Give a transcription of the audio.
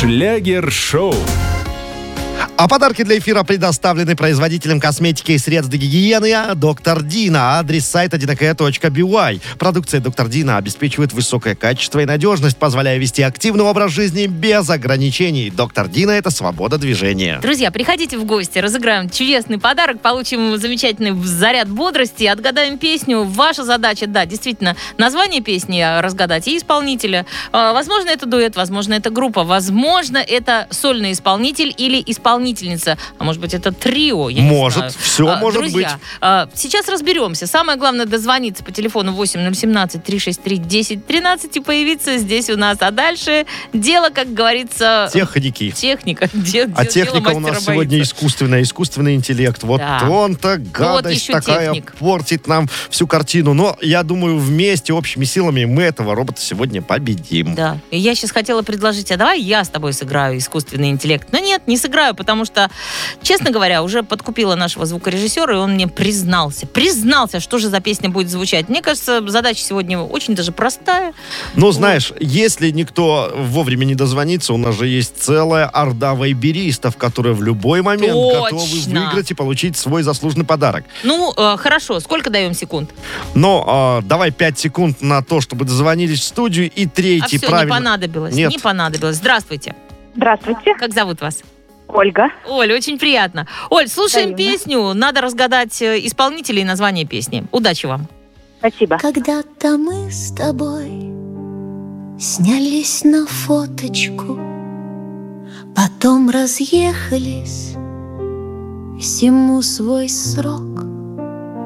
Шлягер-шоу. А подарки для эфира предоставлены производителем косметики и средств для гигиены «Доктор Дина». Адрес сайта dinake.by. Продукция «Доктор Дина» обеспечивает высокое качество и надежность, позволяя вести активный образ жизни без ограничений. «Доктор Дина» — это свобода движения. Друзья, приходите в гости, разыграем чудесный подарок, получим замечательный заряд бодрости, отгадаем песню. Ваша задача, да, действительно, название песни разгадать и исполнителя. Возможно, это дуэт, возможно, это группа, возможно, это сольный исполнитель или исполнительница. А может быть, это трио, я не знаю. Все может быть. Друзья, сейчас разберемся. Самое главное дозвониться по телефону 8017-363-1013 и появиться здесь у нас. А дальше дело, как говорится... Техники. Техника. Техника у нас сегодня искусственный интеллект. Вот да. Он-то гадость такая техник. Портит нам всю картину. Но я думаю, вместе, общими силами мы этого робота сегодня победим. Да. И я сейчас хотела предложить, а давай я с тобой сыграю искусственный интеллект. Но нет, не сыграю, потому что, честно говоря, уже подкупила нашего звукорежиссера, и он мне признался, что же за песня будет звучать. Мне кажется, задача сегодня очень даже простая. Ну, знаешь, если никто вовремя не дозвонится, у нас же есть целая орда вайберистов, которые в любой момент готовы выиграть и получить свой заслуженный подарок. Ну, хорошо. Сколько даем секунд? Ну, давай 5 секунд на то, чтобы дозвонились в студию, и третий правильно. Не понадобилось. Нет. Не понадобилось. Здравствуйте. Здравствуйте. Как зовут вас? Ольга. Оль, очень приятно. Оль, слушаем песню. Надо разгадать исполнителя и название песни. Удачи вам. Спасибо. Когда-то мы с тобой снялись на фоточку, потом разъехались, всему свой срок.